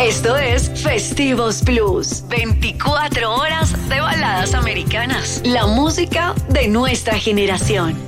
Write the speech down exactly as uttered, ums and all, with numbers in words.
Esto es Festivos Plus. veinticuatro horas de baladas americanas. La música de nuestra generación.